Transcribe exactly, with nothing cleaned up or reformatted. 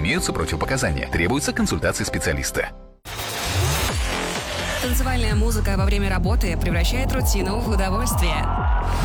Имеются противопоказания. Требуется консультация специалиста. Танцевальная музыка во время работы превращает рутину в удовольствие.